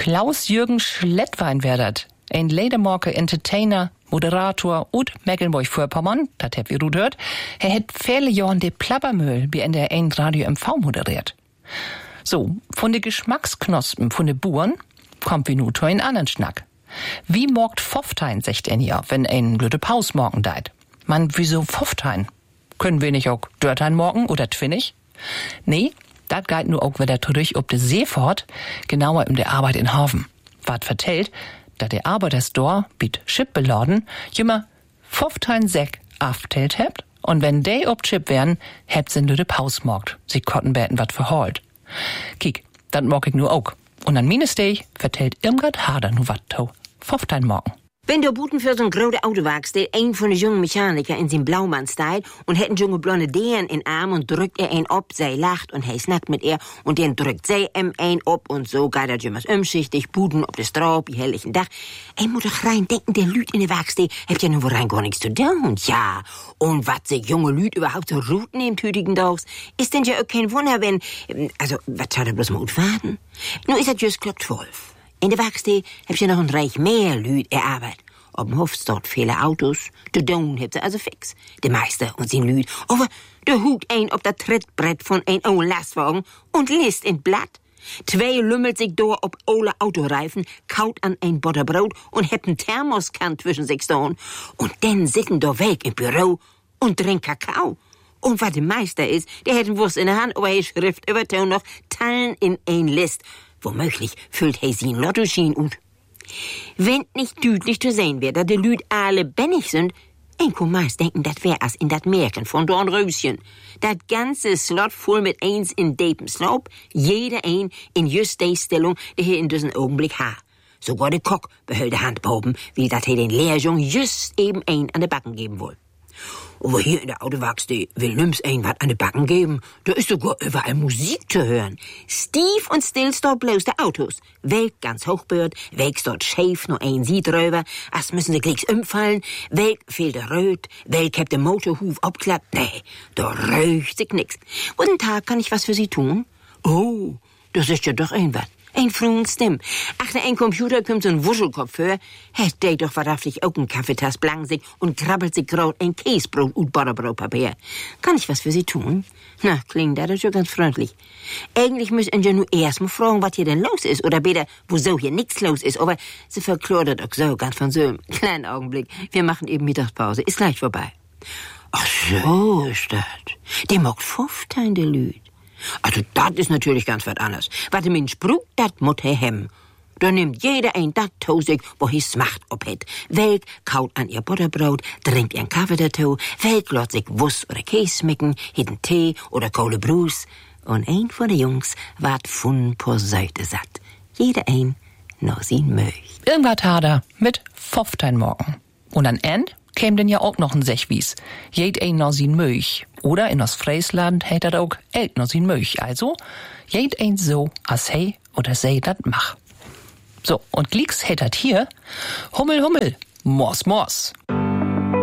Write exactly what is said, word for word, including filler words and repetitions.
Klaus-Jürgen Schlettwein werdert. Ein Ledermarke Entertainer, Moderator und Mecklenburg-Vorpommern, das habt ihr gut hört. Er hat viele Jahre de Plappermüll wie in der ein Radio M V moderiert. So, von de Geschmacksknospen von de Buren kommt wie nu to einen anderen Schnack. Wie morgt Pfofftein, sagt en ja, wenn ein blöde Paus morgen deit? Man, wieso Pfofftein? Können wir nicht auch Dörtein morgen oder Twinnig? Nee, dat geht nur auch wieder zurück ob de Seefahrt, genauer um de Arbeit in Hafen. Wat vertellt, da der Arbeitersdor bit Chip beladen, jümmer Pfofftein Säck aftelt hebt, und wenn de ob Chip wären, hebt sin de Paus morgt, sie Kottenbäten wat verholt. Kiek, dat morg ich nur auch. Und an meines Day vertellt Irmgard Harder nu wat to. Pfofftein morgen. Wenn der Buten für so'n grote Autowerkstatt ein von den jungen Mechaniker in sin Blaumann steht und hätten junge blonde Deren in Arm und drückt er ein ob, sei lacht und hei snackt mit ihr und den drückt sei ihm ein ob und so geht er jümmers umschichtig, Buden ob des Straub, wie helllichen Dach. Ein muss doch rein denken, der Lüd in der Werkstatt habt ja nun wohl rein gar nichts zu tun, ja. Und wat sich junge Lüd überhaupt so ruten im tütigen Dogs, ist denn ja auch kein Wunder, wenn, also, wat soll er bloß mal utfaden? Nun ist er just klock zwölf. In der Werkstatt habt ihr noch ein Reich mehr Lüd erarbeitet. Ob dem Hof dort viele Autos, de Down habt ihr also fix. De Meister und sin Lüd. Aber de Hut ein ob der Trittbrett von ein Ohl Lastwagen und liest in Blatt. Zwei lümmelt sich do ob Ole Autoreifen, kaut an ein Butterbrot und hebt n Thermoskan zwischen sich stehen. Und dann sitten do weg im Büro und trinkt Kakao. Und was de Meister ist, der hätten Wurst in der Hand, aber he Schrift überton noch Teilen in ein List. Womöglich füllt he sin Lottoschien ut. Wenn nicht deutlich zu sehen wird, dass die Lüd alle bennig sind, ein kann meist denken, das wär as in dat Märchen von Dornröschen. Dat ganze Slot voll mit eins in Depensloop, jeder ein in just die Stellung, die hier in diesem Augenblick ha. Sogar der Kock behält die Hand behoben, wie dat he den Lehrjung just eben ein an de Backen geben woll. Aber hier in der Autowerkstatt will nimm's ein wat an de Backen geben. Da ist sogar überall Musik zu hören. Stief und still dort bloß de Autos. Welk ganz hochbürd, welk dort schäf nur ein Sied drüber, as müssen sie glicks umfallen, welk fehlt der Röt, welk hebt der Motorhuf abklappt. Nee, da röcht sich nix. Guten Tag, kann ich was für Sie tun? Oh, das ist ja doch ein wat. Ein frühen Stimm. Achter ein Computer kommt so ein Wuschelkopf für. Hätt der doch wahrhaftig auch ein Kaffeetass blank sich und krabbelt sich graut ein Käsebrot und Butterbrotpapier. Kann ich was für Sie tun? Na, klingt das schon ganz freundlich. Eigentlich müssen ja nur erst mal fragen, was hier denn los ist. Oder besser, wo so hier nichts los ist. Aber sie verklort doch so ganz von so einem kleinen Augenblick. Wir machen eben Mittagspause. Ist gleich vorbei. Ach so ist das. Der mag Pfofftein, der Lüd. Also, das ist natürlich ganz was anderes. Was der Mensch braucht, das muss er hem. Da nimmt jeder ein dat Tosig, wo his Macht obhet. Welk kaut an ihr Butterbrot, trinkt ihren Kaffee dazu, welk lässt sich Wurst oder Käse schmecken, hitten Tee oder Kohlebrus. Und ein von den Jungs ward von Poseite satt. Jeder ein noch sin Möch. Irgendwas Harder mit Pfofftein morgen. Und an End käm denn ja auch noch ein Sechwies. Jed ein noch sin Möch. Oder in das Friesland hätt dat auch elk noch sin Möch. Also, jed ein so, as he oder sei dat mach. So, und glicks hätt dat hier Hummel, Hummel, Mors, Mors.